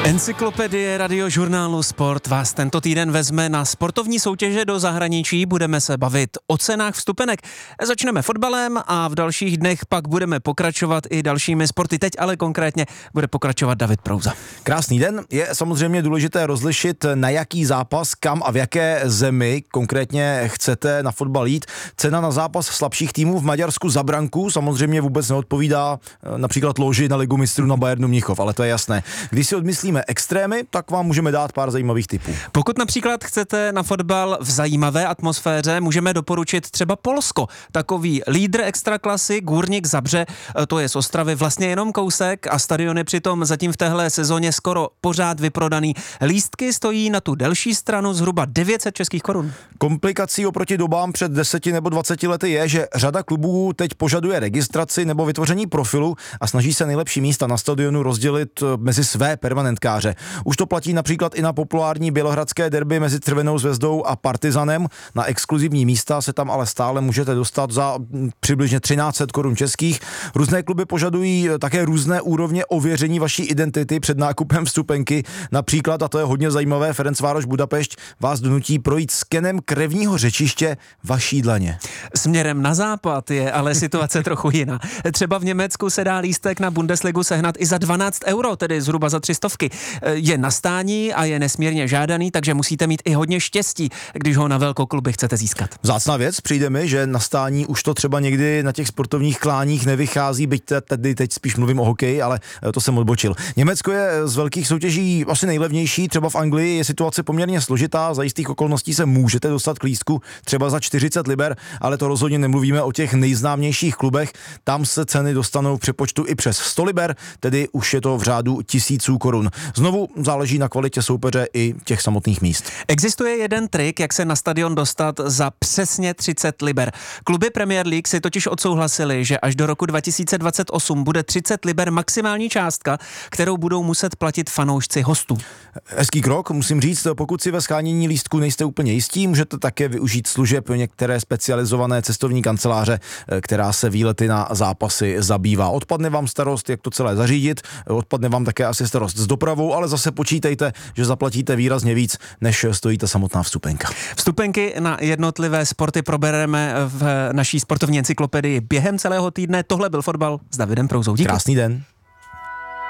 Encyklopedie radiožurnálu Sport vás tento týden vezme na sportovní soutěže do zahraničí. Budeme se bavit o cenách vstupenek. Začneme fotbalem a v dalších dnech pak budeme pokračovat i dalšími sporty. Teď ale konkrétně bude pokračovat David Prouza. Krásný den. Je samozřejmě důležité rozlišit, na jaký zápas, kam a v jaké zemi konkrétně chcete na fotbal jít. Cena na zápas slabších týmů v Maďarsku za branku samozřejmě vůbec neodpovídá například loži na Ligu mistrů na Bayernu Mnichov, ale to je jasné. Když si odmyslíme extrémy, tak vám můžeme dát pár zajímavých tipů. Pokud například chcete na fotbal v zajímavé atmosféře, můžeme doporučit třeba Polsko. Takový lídr extraklasy Górnik Zabrze, to je z Ostravy vlastně jenom kousek a stadion je přitom zatím v téhle sezóně skoro pořád vyprodaný. Lístky stojí na tu delší stranu zhruba 900 českých korun. Komplikací oproti dobám před 10 nebo 20 lety je, že řada klubů teď požaduje registraci nebo vytvoření profilu a snaží se nejlepší místa na stadionu rozdělit mezi své permanentkáře. Už to platí například i na populární bělohradské derby mezi Crvenou zvezdou a Partizanem. Na exkluzivní místa se tam ale stále můžete dostat za přibližně 1300 korun českých. Různé kluby požadují také různé úrovně ověření vaší identity před nákupem vstupenky. Například, a to je hodně zajímavé, Ferencvároš Budapešť vás donutí projít skenem krevního řečiště vaší dlaně. Směrem na západ je ale situace trochu jiná. Třeba v Německu se dá lístek na Bundesligu sehnat i za 12 euro, tedy zhruba za 300. Je na stání a je nesmírně žádaný, takže musíte mít i hodně štěstí, když ho na velkokluby chcete získat. Vzácná věc, přijde mi, že na stání už to třeba někdy na těch sportovních kláních nevychází, byť tady teď spíš mluvím o hokeji, ale to jsem odbočil. Německo je z velkých soutěží asi nejlevnější, třeba v Anglii je situace poměrně složitá, za jistých okolností se můžete dostat k lístku třeba za 40 liber, ale to rozhodně nemluvíme o těch nejznámějších klubech, tam se ceny dostanou v přepočtu i přes 100 liber, tedy už je to v řádu tisíců korun. Znovu záleží na kvalitě soupeře i těch samotných míst. Existuje jeden trik, jak se na stadion dostat za přesně 30 liber. Kluby Premier League si totiž odsouhlasili, že až do roku 2028 bude 30 liber maximální částka, kterou budou muset platit fanoušci hostů. Hezký krok, musím říct, pokud si ve shánění lístku nejste úplně jistí, můžete také využít služeb některé specializované cestovní kanceláře, která se výlety na zápasy zabývá. Odpadne vám starost, jak to celé zařídit, odpadne vám také asi starost s dopravou, ale zase počítejte, že zaplatíte výrazně víc, než stojí ta samotná vstupenka. Vstupenky na jednotlivé sporty probereme v naší sportovní encyklopedii během celého týdne. Tohle byl fotbal s Davidem Prouzou. Díky. Krásný den.